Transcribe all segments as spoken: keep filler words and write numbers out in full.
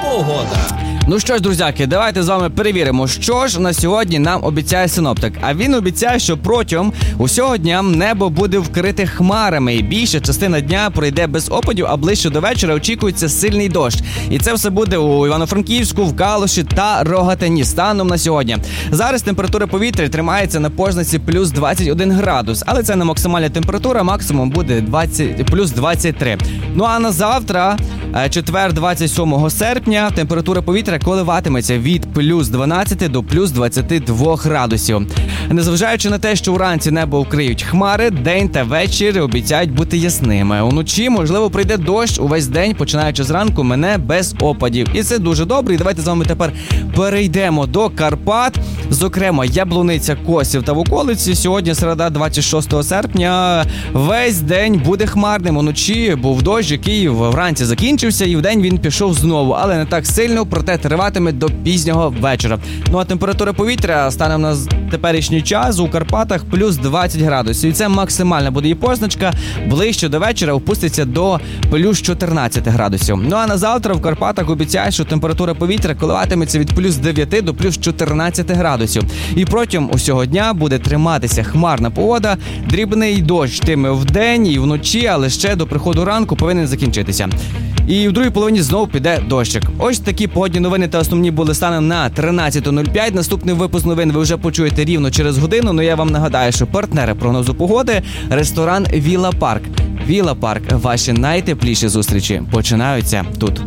Погода. Ну що ж, друзяки, давайте з вами перевіримо, що ж на сьогодні нам обіцяє синоптик. А він обіцяє, що протягом усього дня небо буде вкрите хмарами і більша частина дня пройде без опадів, а ближче до вечора очікується сильний дощ. І це все буде у Івано-Франківську, в Калуші та Рогатині станом на сьогодні. Зараз температура повітря тримається на позначці плюс двадцять один градус, але це не максимальна температура, максимум буде двадцять, плюс двадцять три. Ну а на завтра, четвер, двадцять сьомого серпня, температура повітря коливатиметься від плюс дванадцять до плюс двадцять два градусів. Незважаючи на те, що вранці небо вкриють хмари, день та вечір обіцяють бути ясними. Уночі, можливо, прийде дощ, увесь день, починаючи зранку, мине без опадів. І це дуже добре. І давайте з вами тепер перейдемо до Карпат. Зокрема, Яблуниця, Косів та в околиці. Сьогодні середа, двадцять шостого серпня. Весь день буде хмарним. Уночі був дощ, який вранці закінчився, і вдень він пішов знову. Але не так сильно, проте триватиме до пізнього вечора. Ну а температура повітря станом на теперішній час у Карпатах плюс двадцять градусів. І це максимальна буде її позначка. Ближче до вечора опуститься до плюс чотирнадцять градусів. Ну а на завтра в Карпатах обіцяють, що температура повітря коливатиметься від плюс дев'ять до плюс чотирнадцять градусів. І протягом усього дня буде триматися хмарна погода. Дрібний дощ тиме вдень і вночі, але ще до приходу ранку повинен закінчитися. І в другій половині знову піде дощик. Ось такі погодні новини та основні були станом на тринадцята нуль п'ять. Наступний випуск новин ви вже почуєте рівно через годину. Ну я вам нагадаю, що партнери прогнозу погоди – ресторан Вілла Парк. Вілла Парк – ваші найтепліші зустрічі починаються тут.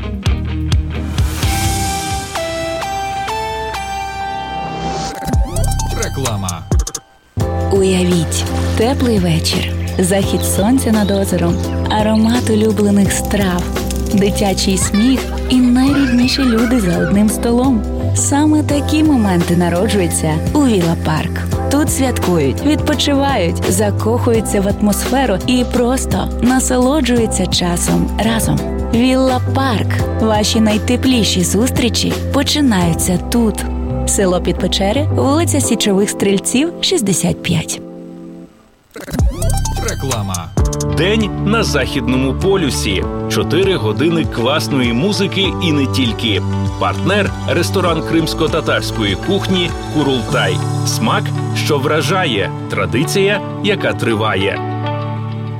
Реклама. Уявіть, теплий вечір, захід сонця над озером, аромат улюблених страв, дитячий сміх і найрідніші люди за одним столом. Саме такі моменти народжуються у Вілла Парк. Тут святкують, відпочивають, закохуються в атмосферу і просто насолоджуються часом разом. Вілла Парк. Ваші найтепліші зустрічі починаються тут. Село Підпечери, вулиця Січових Стрільців, шістдесят п'ять. Реклама. День на Західному полюсі. Чотири години класної музики і не тільки. Партнер – ресторан кримсько-татарської кухні «Курултай». Смак, що вражає. Традиція, яка триває.